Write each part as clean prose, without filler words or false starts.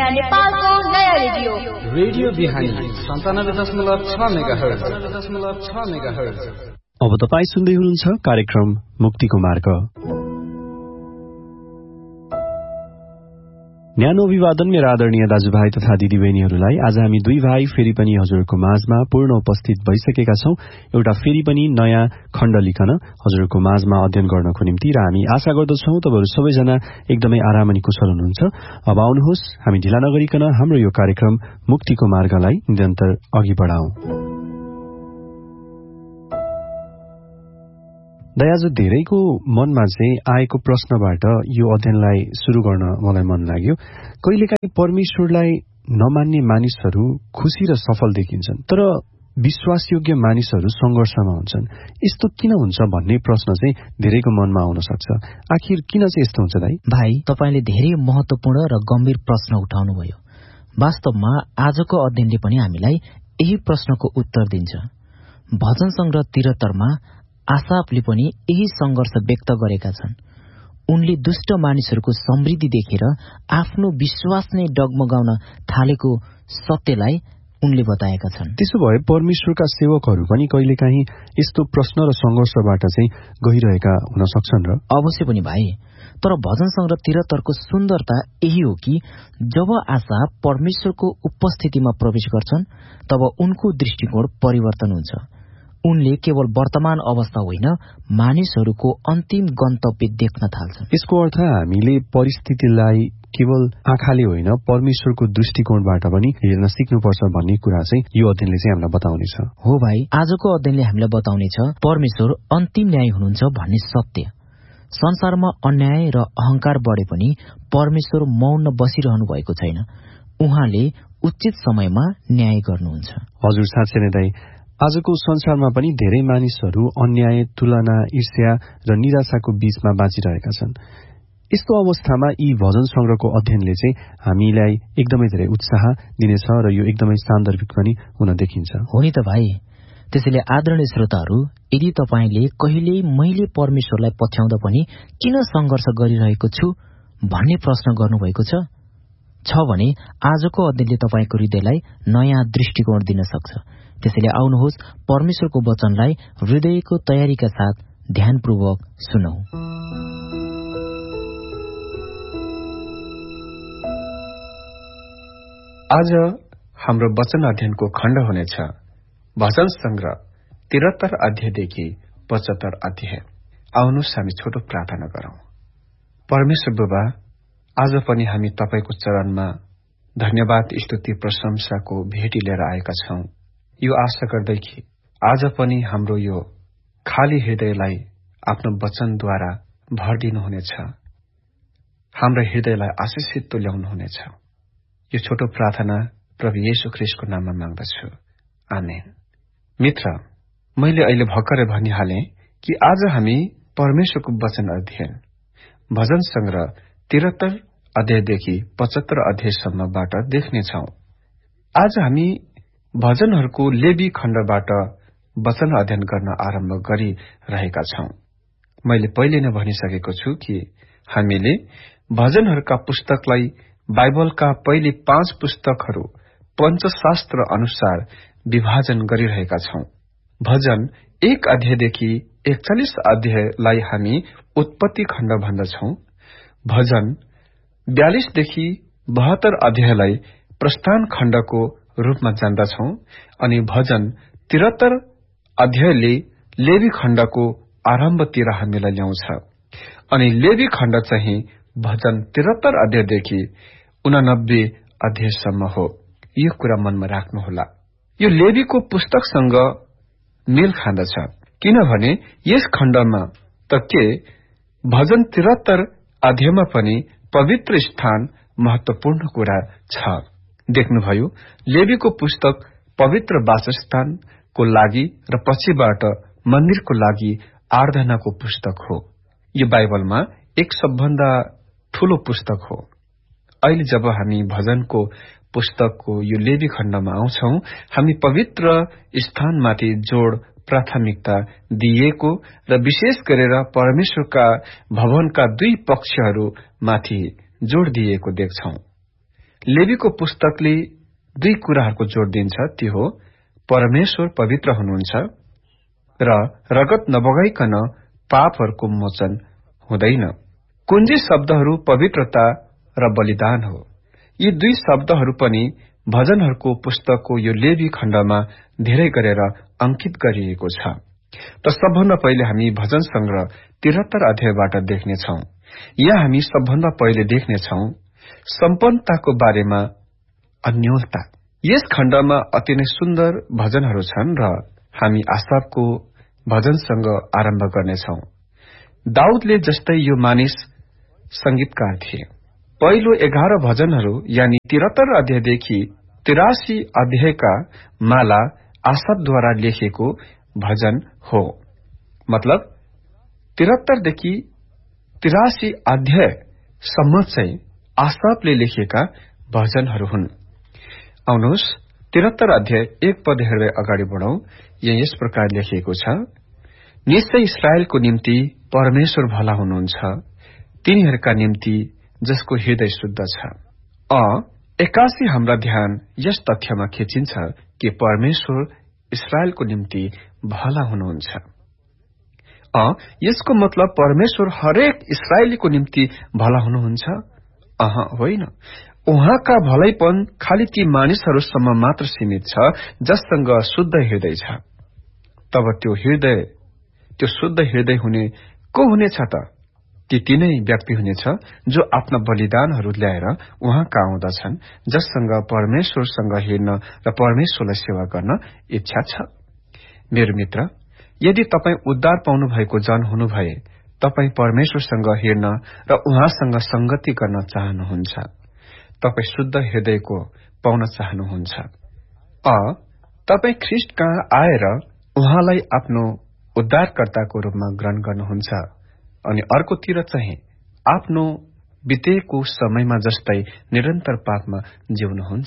नयाँ नेपालको नयाँ रेडियो बिहानी 97.6 मेगाहर्ज। अब तपाईँ सुन्दै हुनुहुन्छ कार्यक्रम मुक्तिको मार्ग। न्यानो अभिवादन मेरा आदरणीय दाजुभाइ तथा दिदीबहिनीहरूलाई। आज हामी दुई भाइ फेरि पनि हजुरको माझमा पूर्ण उपस्थित भइसकेका छौं, एउटा फेरि पनि नयाँ खण्ड लिखन हजुरको माझमा अध्ययन गर्नको निम्ति। र हामी आशा गर्दछौं तपाईहरु सबैजना एकदमै आराम अनि कुशल हुनुहुन्छ। अब आउनुहोस् हामी ढिला नगरिकन हाम्रो यो कार्यक्रम मुक्तिको मार्गलाई निरन्तर अघि बढाउँ। दयाजु, धेरैको मनमा चाहिँ आएको प्रश्नबाट यो अध्ययनलाई सुरु गर्न मलाई मन लाग्यो। कहिलेकाहीँ परमेश्वरलाई नमान्ने मानिसहरू खुशी र सफल देखिन्छन्, तर विश्वासयोग्य मानिसहरू संघर्षमा हुन्छन्। यस्तो किन हुन्छ भन्ने प्रश्न चाहिँ धेरैको मनमा आउन सक्छ। आखिर किन चाहिँ यस्तो हुन्छ दाइ? भाइ, तपाईले धेरै महत्वपूर्ण र गम्भीर प्रश्न उठाउनुभयो। वास्तवमा आजको अध्ययनले पनि हामीलाई यही प्रश्नको उत्तर दिन्छ। भजन संग्रह 73 मा आसाफले पनि यही संघर्ष व्यक्त गरेका छन्। उनले दुष्ट मानिसहरूको समृद्धि देखेर आफ्नो विश्वास नै डगमगाउन थालेको सत्यलाई उनले बताएका छन्। त्यसो भए परमेश्वरका सेवकहरू पनि कहिलेकाहीँ यस्तो प्रश्न र संघर्षबाट चाहिँ गइरहेका हुन सक्छन् र? अवश्य पनि भाइ। तर भजन संग्रह 73 को सुन्दरता यही हो कि जब आसाफ परमेश्वरको उपस्थितिमा प्रवेश गर्छन् तब उनको दृष्टिकोण परिवर्तन हुन्छ। उनले केवल वर्तमान अवस्था होइन, मानिसहरूको अन्तिम गन्तव्य देख्न थाल्छन्। यसको अर्थ हामीले परिस्थितिलाई केवल आँखाले होइन, परमेश्वरको दृष्टिकोणबाट पनि हेर्न सिक्नुपर्छ भन्ने कुरा चाहिँ यो अध्ययनले चाहिँ हामीलाई बताउनेछ। हो भाइ, आजको अध्ययनले हामीलाई बताउनेछ परमेश्वर अन्तिम न्याय हुनुहुन्छ भन्ने सत्य। संसारमा अन्याय र अहंकार बढे पनि परमेश्वर मौन बसिरहनु भएको छैन। उहाँले उचित समयमा न्याय गर्नुहुन्छ। हजुर, साँच्चै नै दाइ, आजको संसारमा पनि धेरै मानिसहरू अन्याय, तुलना, ईर्ष्या र निराशाको बीचमा बाँचिरहेका छन्। यस्तो अवस्थामा यी भजन संग्रहको अध्ययनले चाहिँ हामीलाई एकदमै धेरै उत्साह दिनेछ र यो एकदमै सान्दर्भिक पनि हुन देखिन्छ। हो नि त भाइ। त्यसैले आदरणीय श्रोताहरू, यदि तपाईले कहिल्यै मैले परमेश्वरलाई पछ्याउँदा पनि किन संघर्ष गरिरहेको छु भन्ने प्रश्न गर्नुभएको छ भने आजको अध्ययनले तपाईको हृदयलाई नयाँ दृष्टिकोण दिन सक्छ। त्यसैले आउनुहोस् परमेश्वरको वचनलाई हृदयको तयारीका साथ ध्यानपूर्वक सुनौं। आज हाम्रो वचन अध्ययनको खण्ड हुनेछ भजन संग्रह 73 अध्यायदेखि 75 अध्याय। आउनुहोस् हामी छोटो प्रार्थना गरौं। परमेश्वर बुबा, आज पनि हामी तपाईको चरणमा धन्यवाद, स्तुति, प्रशंसाको भेटी लिएर आएका छौं। यो आशा गर्दै कि आज पनि हाम्रो यो खाली हृदयलाई आफ्नो वचनद्वारा भरिदिनुहुनेछ, हाम्रो हृदयलाई आशीषित तुल्याउनुहुनेछ। यो छोटो प्रार्थना प्रभु येशू ख्रीष्टको नाममा माग्दछु, आमेन। मित्र, मैले अहिले भर्खरै भनिहालेँ कि आज हामी परमेश्वरको वचन अध्ययन भजन संग्रह 73 अध्यायदेखि 75 अध्यायसम्मबाट देख्नेछौं। आज हामी भजनहरूको लेवी खण्डबाट वचन अध्ययन गर्न आरम्भ गरिरहेका छौं। मैले पहिले नै भनिसकेको छु कि हामीले भजनहरूका पुस्तकलाई बाइबलका पहिले 5 पुस्तकहरू पञ्चशास्त्र अनुसार विभाजन गरिरहेका छौं। भजन 1 अध्यायदेखि 41 अध्यायलाई हामी उत्पत्ति खण्ड भन्दछौं। भजन 42 देखि 72 अध्यायलाई प्रस्थान खण्डको रूपमा जान्दछौं अनि भजन 73 अध्यायले लेवी खण्डको आरम्भतिर हामीलाई ल्याउँछ अनि लेवी खण्ड चाहिँ भजन 73 अध्यायदेखि 89 अध्यायसम्म हो। यो कुरा मनमा राख्नुहोला। यो लेवीको पुस्तकसँग मेल खाँदछ, किनभने यस खण्डमा त के भजन 73 अध्यायमा पनि पवित्र स्थान महत्वपूर्ण कुरा छ। देख्नुभयो, लेवीको पुस्तक पवित्र वासस्थानको लागि र पछिबाट मन्दिरको लागि आराधनाको पुस्तक हो। यो बाइबलमा एक सबभन्दा ठूलो पुस्तक हो। अहिले जब हामी भजनको पुस्तकको यो लेवी खण्डमा आउँछौं, हामी पवित्र स्थानमाथि जोड प्राथमिकता दिएको र विशेष गरेर परमेश्वरका भवनका 2 पक्षहरूमाथि जोड दिएको देख्छौं। लेवीको पुस्तकले दुई कुराहरूको जोड दिन्छ, ती हो परमेश्वर पवित्र हुनुहुन्छ र रगत नबगाइकन पापहरूको मोचन हुँदैन। कुञ्जी शब्दहरू पवित्रता र बलिदान हो। यी दुई शब्दहरू पनि भजनहरूको पुस्तकको यो लेवी खण्डमा धेरै गरेर अंकित गरिएको छ। त सबभन्दा पहिले हामी भजन संग्रह 73 अध्यायबाट देख्नेछौं। यहाँ हामी सबभन्दा पहिले देख्नेछौं सम्पन्नताको बारेमा अन्योलता। यस खण्डमा अति नै सुन्दर भजनहरू छन् र हामी आसाफको भजनसँग आरम्भ गर्नेछौं। दाउदले जस्तै यो मानिस संगीतकार थिए। पहिलो 11 भजनहरू यानी 73 अध्यायदेखि 83 अध्यायका माला आसाफद्वारा लेखिएको भजन हो। मतलब 73 देखि 83 अध्यायसम्म चाहिँ आसाफले लेखिएका भजनहरू हुन्। आउनुहोस् 73 अध्याय 1 पद हेर्दै अगाडि बढौं। यहाँ यस प्रकार लेखिएको छ, निश्चय इस्राएलको निम्ति परमेश्वर भला हुनुहुन्छ, तिनीहरूका निम्ति जसको हृदय शुद्ध छ। 81 हाम्रा ध्यान यस तथ्यमा खिचिन्छ कि परमेश्वर इस्राएलको निम्ति भला हुनुहुन्छ। यसको मतलब परमेश्वर हरेक इस्राएलीको निम्ति भला हुनुहुन्छ? होइन। उहाँका भलाइपन खाली ती मानिसहरूसम्म मात्र सीमित छ जससँग शुद्ध हृदय छ। तब त्यो शुद्ध हृदय हुने को हुनेछ त? ती तीनै व्यक्ति हुनेछ जो आफ्ना बलिदानहरू ल्याएर उहाँ कहाँ आउँदछन्, जससँग परमेश्वरसँग हिँड्न र परमेश्वरलाई सेवा गर्न इच्छा छ। मेरो मित्र, यदि तपाई उद्धार पाउनु भएको जन हुनु भए तपाई परमेश्वरसँग हिँड्न र उहाँसँग संगति गर्न चाहनुहुन्छ। तपाई शुद्ध हृदयको पाउन चाहनुहुन्छ। तपाई ख्रिस्ट कहाँ आएर उहाँलाई आफ्नो उद्धारकर्ताको रूपमा ग्रहण गर्नुहुन्छ अनि अर्कोतिर चाहिँ आफ्नो बितेको समयमा जस्तै निरन्तर पापमा जिउनुहुन्छ।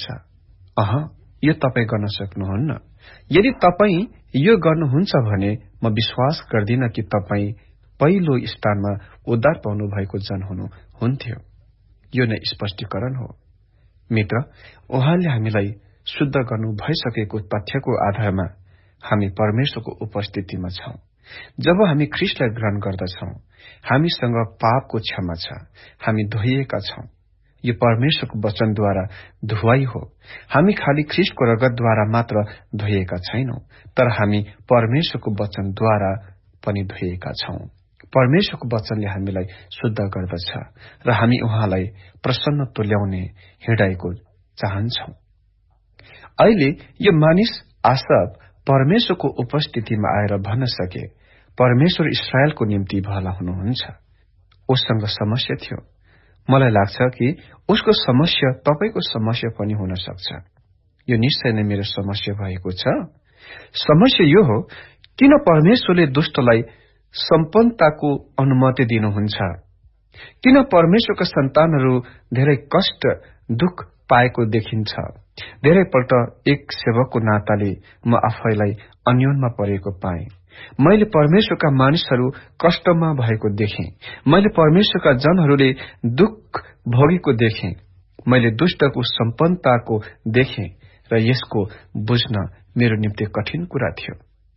यो तपाई गर्न सक्नुहुन्न। यदि तपाई यो गर्नुहुन्छ भने म विश्वास गर्दिन कि तपाई पहिलो स्थानमा उद्धार पाउनु भएको जन हुनुहुन्थ्यो। यो नै स्पष्टीकरण हो। मित्र, उहाँले हामीलाई शुद्ध गर्नु भइसकेको तथ्यको आधारमा हामी परमेश्वरको उपस्थितिमा छौं। जब हामी ख्रिस्टलाई ग्रहण गर्दछौं, हामीसँग पापको क्षमा छ, हामी धोइएका छौं। यो परमेश्वरको वचनद्वारा धुवाई हो। हामी खाली ख्रिस्टको रगतद्वारा मात्र धोइएका छैनौं, तर हामी परमेश्वरको वचनद्वारा पनि धोइएका छौं। परमेश्वरको वचनले हामीलाई शुद्ध गर्दछ र हामी उहाँलाई प्रसन्न तुल्याउने हिँडाइको चाहन्छौं। अहिले यो मानिस आसाफ परमेश्वरको उपस्थितिमा आएर भन्न सके, परमेश्वर इस्राएलको निम्ति भला हुनुहुन्छ। उससँग समस्या थियो। मलाई लाग्छ कि उसको समस्या तपाईको समस्या पनि हुन सक्छ। यो निश्चय नै मेरो समस्या भएको छ। समस्या यो हो, किन परमेश्वरले दुष्टलाई सम्पन्नताको अनुमति दिनुहुन्छ? किन परमेश्वरका सन्तानहरू धेरै कष्ट दुःख पाएको देखिन्छ? धेरैपल्ट एक सेवकको नाताले म आफैलाई अन्योलमा परेको पाएँ। मैले परमेश्वरका मानिसहरू कष्टमा भएको देखेँ। मैले परमेश्वरका जनहरूले दुःख भोगेको देखेँ। मैले दुष्टको सम्पन्नताको देखेँ र यसको बुझ्न मेरो निम्ति कठिन कुरा थियो।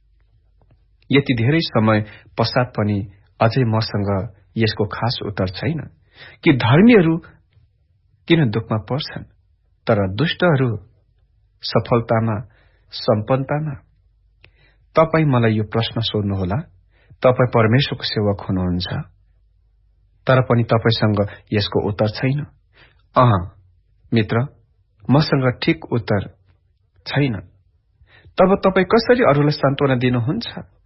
यति धेरै समय पश्चात पनि अझै मसँग यसको खास उत्तर छैन कि धर्मीहरू किन दुःखमा पर्छन् तर दुष्टहरू सफलतामा, सम्पन्नतामा। तपाई मलाई यो प्रश्न सोध्नुहोला। तपाई परमेश्वरको सेवक हुनुहुन्छ तर पनि तपाईसँग यसको उत्तर छैन। मित्र, मसँग ठिक उत्तर छैन। तब तपाई कसरी अरूलाई सान्त्वना दिनुहुन्छ?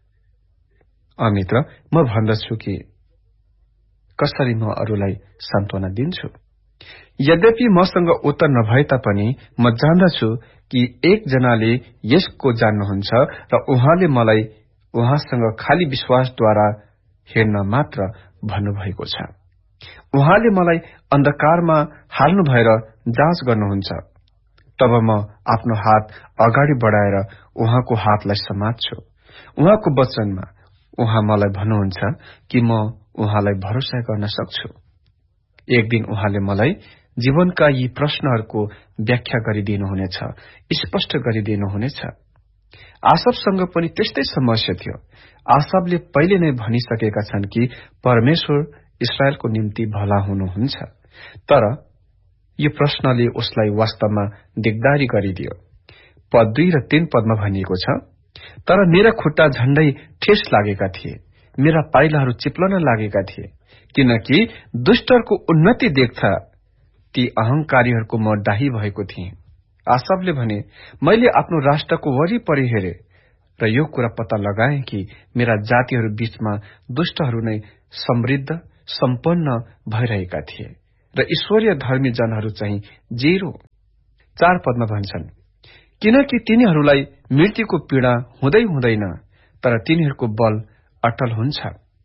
मित्र, म भन्दछु कि कसरी म अरूलाई सान्त्वना दिन्छु। यद्यपि मसँग उत्तर नभए तापनि म जान्दछु कि एकजनाले यसको जान्नुहुन्छ र उहाँले मलाई उहाँसँग खाली विश्वासद्वारा हिँड्न मात्र भन्नुभएको छ। उहाँले मलाई अन्धकारमा हाल्नु भएर जाँच गर्नुहुन्छ। तब म आफ्नो हात अगाडि बढाएर उहाँको हातलाई समात्छु। उहाँको वचनमा उहाँ मलाई भन्नुहुन्छ कि म उहाँलाई भरोसा गर्न सक्छु। एक दिन उहाँले मलाई जीवनका यी प्रश्नहरूको व्याख्या गरिदिनुहुनेछ, स्पष्ट गरिदिनुहुनेछ। आसाफसँग पनि त्यस्तै समस्या थियो। आसाफले पहिले नै भनिसकेका छन् कि परमेश्वर इस्राएलको निम्ति भला हुनुहुन्छ, तर यो प्रश्नले उसलाई वास्तवमा दिगदारी गरिदियो। पद 2 र 3 पदमा भनिएको छ, तर मेरा खुट्टा झण्डै ठेस लागेका थिए, मेरा पाइलाहरू चिप्लन लागेका थिए, किनकि दुष्टहरूको उन्नति देख्दा ती अहंकारीहरूको म डाही भएको थिएँ। आसाफले भने, मैले आफ्नो राष्ट्रको वरिपरि हेरे र यो कुरा पत्ता लगाएँ कि मेरा जातिहरू बीचमा दुष्टहरू नै समृद्ध सम्पन्न भइरहेका थिए र ईश्वरीय धर्मी जनहरू चाहिँ जेरो। 4 पदमा भन्छन्, किनकि तिनीहरूलाई मृत्युको पीड़ा हुँदै हुँदैन, तर तिनीहरूको बल अटल हुन्छ।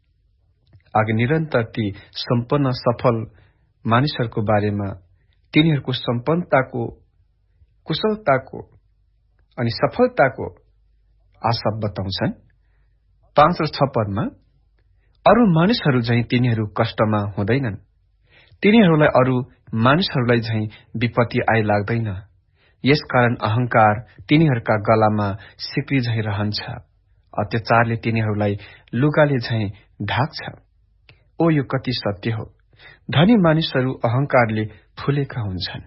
आगे निरन्तर ती सम्पन्न सफल मानिसहरूको बारेमा तिनीहरूको सम्पन्नताको, कुशलताको अनि सफलताको आशा बताउँछन्। 5 र 6 पदमा, अरू मानिसहरू झैं तिनीहरू कष्टमा हुँदैनन्, तिनीहरूलाई अरू मानिसहरूलाई झैं विपत्ति आइलाग्दैन, यसकारण अहंकार तिनीहरूका गलामा सिक्री झैं रहन्छ, अत्याचारले तिनीहरूलाई लुगाले झैं ढाक्छ। ओ यो कति सत्य हो। धनी मानिसहरू अहंकारले फुलेका हुन्छन्।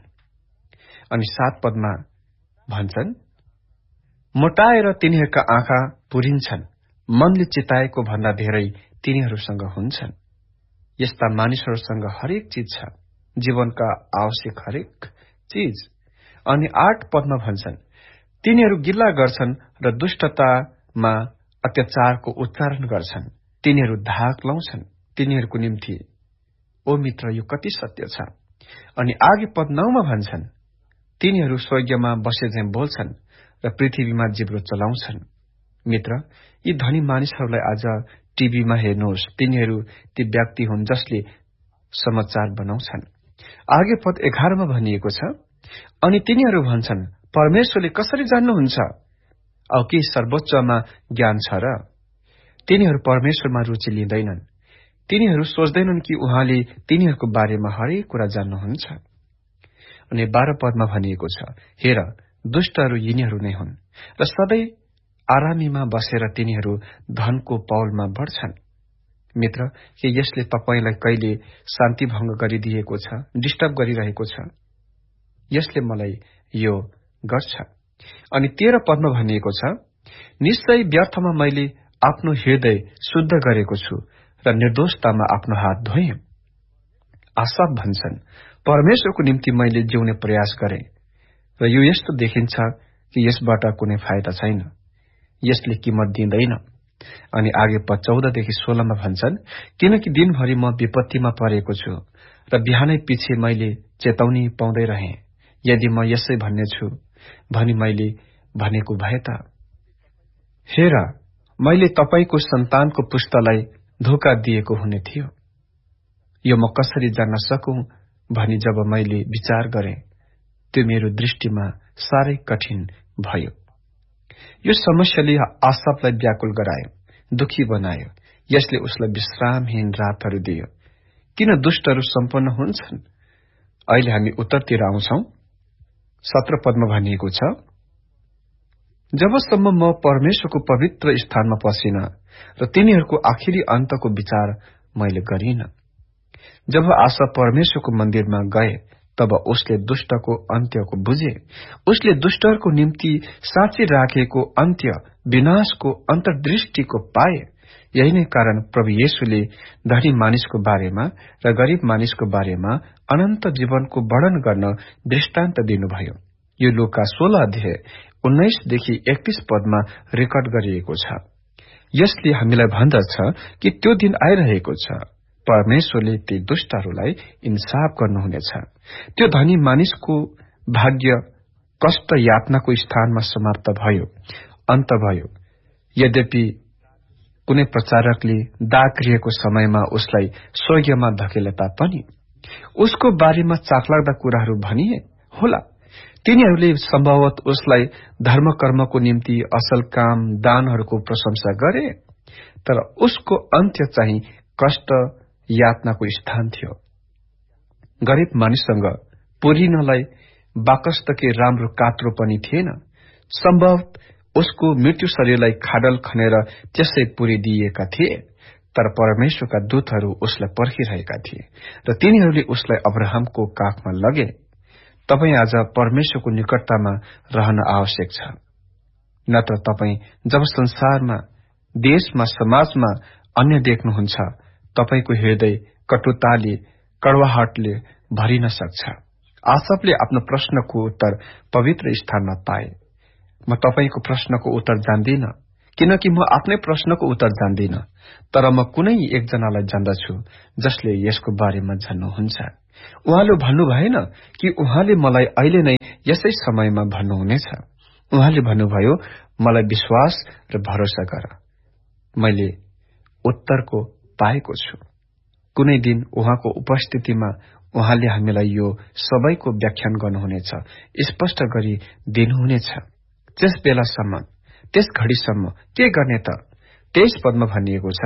अनि 7 पदमा भन्छन्, मोटाएर तिनीहरूका आँखा पुरिन्छन्, मनले चिताएको भन्दा धेरै तिनीहरूसँग हुन्छन्। यस्ता मानिसहरूसँग हरेक चीज छ, जीवनका आवश्यक हरेक चीज। अनि 8 पदमा भन्छन्, तिनीहरू गिल्ला गर्छन् र दुष्टतामा अत्याचारको उच्चारण गर्छन्, तिनीहरू धाक लाउँछन् तिनीहरूको निम्ति। ओ मित्र, यो कति सत्य छ। अनि आगे पद 9 मा भन्छन्, तिनीहरू स्वर्गमा बसे झैं बोल्छन् र पृथ्वीमा जिब्रो चलाउँछन्। मित्र, यी धनी मानिसहरूलाई आज टिभीमा हेर्नुहोस्, तिनीहरू ती व्यक्ति हुन् जसले समाचार बनाउँछन्। आगे पद 11 मा भनिएको छ, अनि तिनीहरू भन्छन्, परमेश्वरले कसरी जान्नुहुन्छ? औ के सर्वोच्चमा ज्ञान छ र? तिनीहरू परमेश्वरमा रुचि लिँदैनन्, तिनीहरू सोच्दैनन् कि उहाँले तिनीहरूको बारेमा हरेक कुरा जान्नुहुन्छ। अनि 12 पदमा भनिएको छ, हेर, दुष्टहरू यिनीहरू नै हुन् र सधैँ आरामीमा बसेर तिनीहरू धनको पौलमा बढ्छन्। मित्र, के यसले तपाईलाई कहिले शान्ति भंग गरिदिएको छ, डिस्टर्ब गरिरहेको छ? यसले मलाई यो गर्छ। अनि 13 पदमा भनिएको छ, निश्चय व्यर्थमा मैले आफ्नो हृदय शुद्ध गरेको छु र निर्दोषतामा आफ्नो हात धोएँ। आसाफ भन्छन्, परमेश्वरको निम्ति मैले जिउने प्रयास गरेँ र यो यस्तो देखिन्छ कि यसबाट कुनै फाइदा छैन, यसले किमत दिँदैन। अनि आगे पद 14 देखि 16 मा भन्छन्, किनकि दिनभरि म विपत्तिमा परेको छु र बिहानै पछि मैले चेतावनी पाउँदै रहेँ, यदि म यसै भन्ने छु भनी मैले भनेको भए त। हेर, मैले तपाईको सन्तानको पुस्तालाई धोका दिएको हुने थियो। यो म कसरी जान्न सकूं भनी जब मैले विचार गरेँ, त्यो मेरो दृष्टिमा साह्रै कठिन भयो। यो समस्याले आसाफलाई व्याकुल गरायो, दुखी बनायो। यसले उसलाई विश्रामहीन रातहरू दियो। किन दुष्टहरू सम्पन्न हुन्छन्? अहिले हामी उत्तरतिर आउँछौं। 17 पदमा भनिएको छ, जबसम्म म परमेश्वरको पवित्र स्थानमा पसिन र तिनीहरूको आखिरी अन्तको विचार मैले गरिन। जब आशा परमेश्वरको मन्दिरमा गए तब उसले दुष्टको अन्त्यको बुझे। उसले दुष्टहरूको निम्ति साँची राखेको अन्त्य, विनाशको अन्तर्दृष्टिको पाए। यही नै कारण प्रभु येशूले धनी मानिसको बारेमा र गरीब मानिसको बारेमा अनन्त जीवनको वर्णन गर्न दृष्टान्त दिनुभयो। यो लुका 16 अध्याय 19 देखि 31 पदमा रेकर्ड गरिएको छ। यसले हामीलाई भन्दछ कि त्यो दिन आइरहेको छ, परमेश्वरले ती दुष्टहरूलाई इन्साफ गर्नुहुनेछ। त्यो धनी मानिसको भाग्य कष्ट यातनाको स्थानमा समाप्त भयो, अन्त भयो। यद्यपि कुनै प्रचारकले दाग गरिएको समयमा उसलाई स्वर्गमा धकेले तापनि उसको बारेमा चाखलाग्दा कुराहरू भनिए होला। तिनीहरूले सम्भवत उसलाई धर्मकर्मको निम्ति असल काम, दानहरूको प्रशंसा गरे, तर उसको अन्त्य चाहिँ कष्ट यातनाको स्थान थियो। गरीब मानिससँग पुरिनलाई बाकस्तकै राम्रो कात्रो पनि थिएन। सम्भव उसको मृत्यु शरीरलाई खाडल खनेर त्यसै पुरिदिएका थिए, तर परमेश्वरका दूतहरू उसलाई पर्खिरहेका थिए र तिनीहरूले उसलाई अब्राहमको काखमा लगे। तपाई आज परमेश्वरको निकटतामा रहन आवश्यक छ, नत्र तपाई जब संसारमा, देशमा, समाजमा अन्य देख्नुहुन्छ, तपाईको हृदय कटुताले, कड़वाहटले भरिन सक्छ। आसपले आफ्नो प्रश्नको उत्तर पवित्र स्थानमा पाए। म तपाईको प्रश्नको उत्तर जान्दिन, किनकि म आफ्नै प्रश्नको उत्तर जान्दिन, तर म कुनै एकजनालाई जान्दछु जसले यसको बारेमा जान्नुहुन्छ। उहाँले भन्नु भएन कि उहाँले मलाई अहिले नै यसै समयमा भन्नुहुनेछ। उहाँले भन्नुभयो, मलाई विश्वास र भरोसा गर, मैले उत्तरको पाएको छु। कुनै दिन उहाँको उपस्थितिमा उहाँले हामीलाई यो सबैको व्याख्यान गर्नुहुनेछ, स्पष्ट गरी दिनुहुनेछ। त्यस बेलासम्म, त्यस घड़ीसम्म के गर्ने त? 23 पदमा भनिएको छ,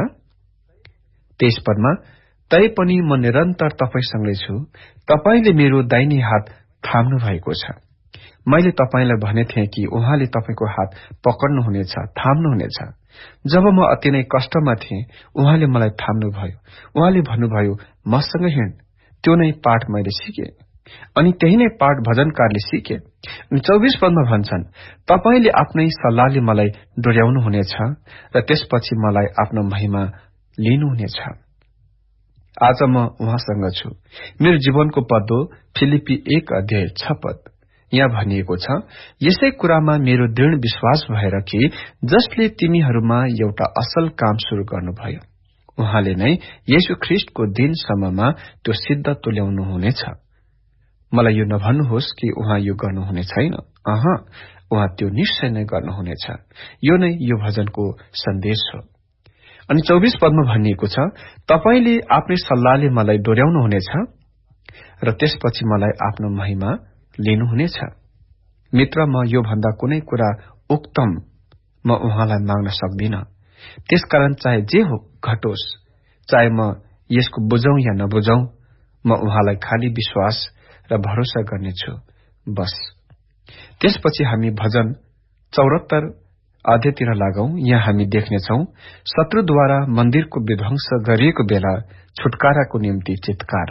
23 पदमा, तैपनि म निरन्तर तपाईसँगै छु, तपाईले मेरो दाहिने हात थाम्नु भएको छ। मैले तपाईलाई भने थिएँ कि उहाँले तपाईको हात पकड्नुहुनेछ, थाम्नुहुनेछ। जब म अति नै कष्टमा थिएँ, उहाँले मलाई थाम्नुभयो। उहाँले भन्नुभयो, मसँग हिँड। त्यो नै पाठ मैले सिकेँ, अनि त्यही नै पाठ भजनकारले सिके। 24 पदमा भन्छन्, तपाईले आफ्नै सल्लाहले मलाई डोर्याउनुहुनेछ र त्यसपछि मलाई आफ्नो महिमा लिनुहुनेछ। आज म उहाँसँग छु। मेरो जीवनको पद हो फिलिपी 1:6 पद। यहाँ भनिएको छ, यसै कुरामा मेरो दृढ विश्वास भएर कि जसले तिमीहरूमा एउटा असल काम शुरू गर्नुभयो, उहाँले नै येशू ख्रिस्टको दिनसम्ममा त्यो सिद्ध तुल्याउनुहुनेछ। मलाई यो नभन्नुहोस् कि उहाँ यो गर्नुहुने छैन। उहाँ त्यो निश्चय नै गर्नुहुनेछ। यो नै यो भजनको सन्देश हो। अनि 24 पदमा भनिएको छ, तपाईले आफ्नै सल्लाहले मलाई डोर्याउनुहुनेछ र त्यसपछि मलाई आफ्नो महिमा लिनुहुनेछ। मित्र, म यो भन्दा कुनै कुरा उक्तम म उहाँलाई माग्न सक्दिन। त्यसकारण चाहे जे हो घटोस्, चाहे म यसको बुझौं या नबुझौं, म उहाँलाई खाली विश्वास र भरोसा गर्नेछु, बस। त्यसपछि हामी भजन 74 अध्यायतिर लागौं। यहाँ हामी देख्नेछौ, शत्रुद्वारा मन्दिरको विध्वंस गरिएको बेला छुटकाराको निम्ति चितकार।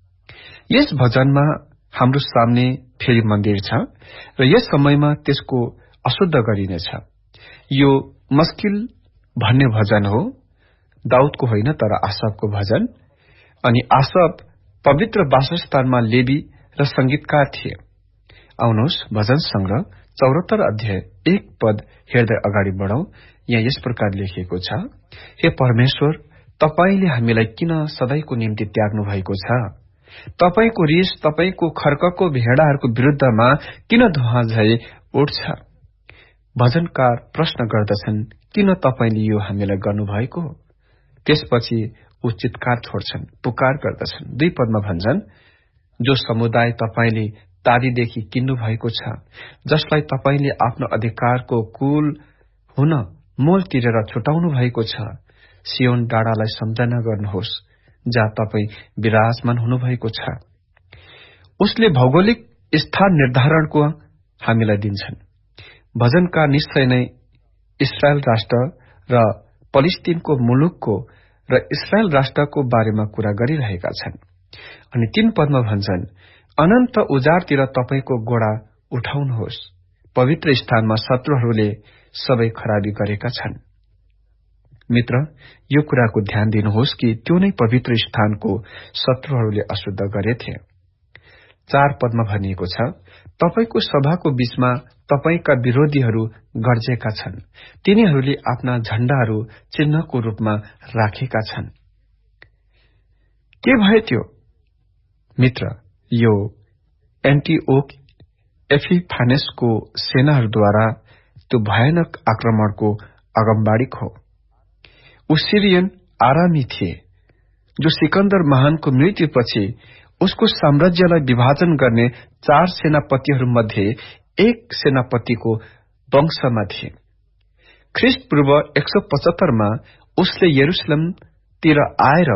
यस भजनमा हाम्रो सामने फेरि मन्दिर छ र यस समयमा त्यसको अशुद्ध गरिनेछ। यो मुस्किल भन्ने भजन हो, दाउदको होइन तर आसाफको भजन। अनि आसाफ पवित्र वासस्थानमा लेवी र संगीतकार थिए। आउनुहोस् भजन संग्रह 74 अध्याय 1 पद हेर्दै अगाडि बढौं। यहाँ यस प्रकार लेखिएको छ, हे परमेश्वर, तपाईले हामीलाई किन सधैँको निम्ति त्याग्नु भएको छ? तपाईको रिस तपाईको खर्कको भेडाहरूको विरुद्धमा किन धुवाँ झै उठ्छ? भजनकार प्रश्न गर्दछन्, किन तपाईले यो हामीलाई गर्नुभएको? त्यसपछि ऊ चितकार छोड्छन्, पुकार गर्दछन्। 2 पदमा भन्छन्, जो समुदाय तपाईले तादीदेखि किन्नु भएको छ, जसलाई तपाईले आफ्नो अधिकारको कुल हुन मोल तिरेर छुटाउनु भएको छ, सियोन डाँडालाई सम्झना गर्नुहोस्, जहाँ तपाई विराजमान हुनुभएको छ। उसले भौगोलिक स्थान निर्धारणको हामीलाई दिन्छन्। भजनकार निश्चय नै इस्रायल राष्ट्र र पलिस्तीनको मुलुकको र इस्रायल राष्ट्रको बारेमा कुरा गरिरहेका छन्। अनि 3 पदमा भन्छन्, अनन्त उजाडतिर तपाईको गोडा उठाउनुहोस्, पवित्र स्थानमा शत्रुहरूले सबै खराबी गरेका छन्। मित्र, यो कुराको ध्यान दिनुहोस् कि त्यो नै पवित्र स्थानको शत्रुहरूले अशुद्ध गरेथे। 4 पदमा भनिएको छ, तपाईको सभाको बीचमा तपाईका विरोधीहरू गर्जेका छन्, तिनीहरूले आफ्ना झण्डाहरू चिन्हको रूपमा राखेका छन्। के भयो त्यो? मित्र, यो एन्टिओक एपिफानेसको सेनाहरूद्वारा त्यो भयानक आक्रमणको अगमबाडी हो। ऊ सिरियन आरामी थिए, जो सिकन्दर महानको मृत्युपछि उसको साम्राज्यलाई विभाजन गर्ने 4 सेनापतिहरूमध्ये एक सेनापतिको वंशमा थिए। ख्रिस्ट पूर्व 175 मा उसले यरुसलेमतिर आएर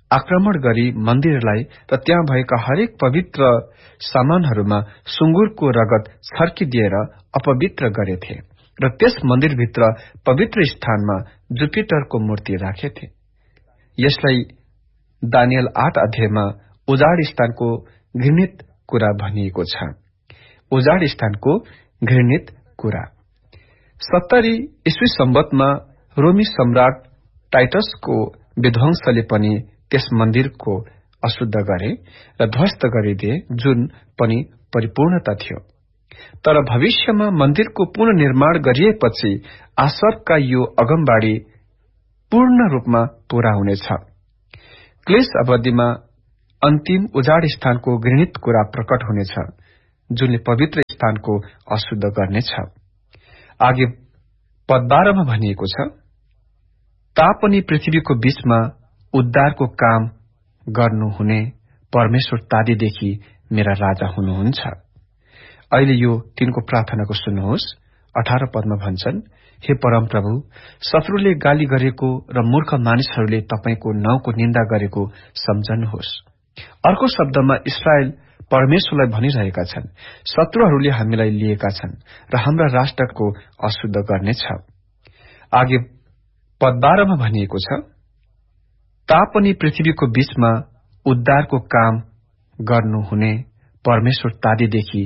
आक्रमण गरी मन्दिरलाई र त्यहाँ भएका हरेक पवित्र सामानहरूमा सुँगुरको रगत छर्किदिएर अपवित्र गरेथे र त्यस मन्दिरभित्र पवित्र स्थानमा जुपिटरको मूर्ति राखेथे। यसलाई दानियल 8 अध्यायमा उजाड स्थानको घृणित कुरा भनिएको छ। उजाड स्थानको घृणित कुरा 70 ईस्वी सम्बतमा रोमी सम्राट टाइटसको विध्वंसले पनि त्यस मन्दिरको अशुद्ध गरे र ध्वस्त गरिदिए, जुन पनि परिपूर्णता थियो। तर भविष्यमा मन्दिरको पुनर्निर्माण गरिएपछि आशरका यो अगमबाडी पूर्ण रूपमा पूरा हुनेछ। क्लेश अवधिमा अन्तिम उजाड स्थानको घृणित कुरा प्रकट हुनेछ, जुनले पवित्र स्थानको अशुद्ध गर्नेछ। आगे पद 12 मा भनिएको छ, तापनि पृथ्वीको बीचमा उद्धारको काम गर्नुहुने परमेश्वर तादीदेखि मेरा राजा हुनुहुन्छ। अहिले यो तिनको प्रार्थनाको सुन्नुहोस्। 18 पदमा भन्छन्, हे परम प्रभु, शत्रुले गाली गरेको र मूर्ख मानिसहरूले तपाईको नाउँको निन्दा गरेको सम्झनुहोस्। अर्को शब्दमा इस्राएल परमेश्वरलाई भनिरहेका छन्, शत्रुहरूले हामीलाई लिएका छन् र हाम्रा राष्ट्रको अशुद्ध गर्नेछ। आगे पद 12 मा भनिएको छ, तापनि पृथ्वीको बीचमा उद्धारको काम गर्नुहुने परमेश्वर तादीदेखि